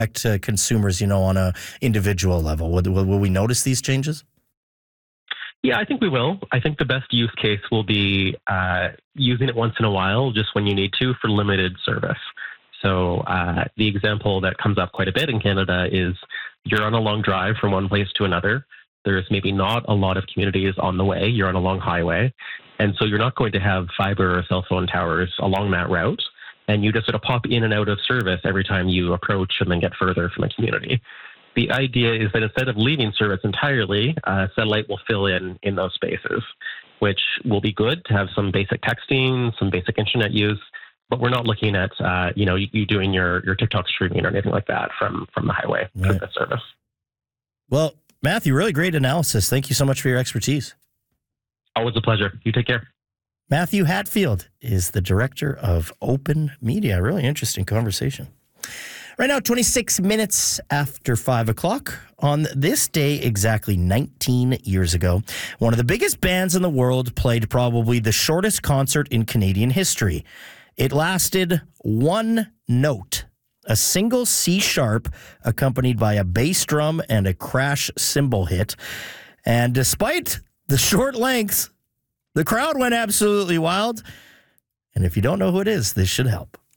to consumers, on a individual level? Will we notice these changes? Yeah, I think we will. I think the best use case will be using it once in a while, just when you need to, for limited service. So the example that comes up quite a bit in Canada is you're on a long drive from one place to another. There's maybe not a lot of communities on the way. You're on a long highway. And so you're not going to have fiber or cell phone towers along that route. And you just sort of pop in and out of service every time you approach and then get further from a community. The idea is that instead of leaving service entirely, satellite will fill in those spaces, which will be good to have some basic texting, some basic internet use. But we're not looking at, you doing your TikTok streaming or anything like that from the highway for the service. Well, Matthew, really great analysis. Thank you so much for your expertise. Always a pleasure. You take care. Matthew Hatfield is the director of Open Media. Really interesting conversation. Right now, 26 minutes after 5 o'clock. On this day, exactly 19 years ago, one of the biggest bands in the world played probably the shortest concert in Canadian history. It lasted one note, a single C sharp accompanied by a bass drum and a crash cymbal hit. And despite the short length, the crowd went absolutely wild. And if you don't know who it is, this should help.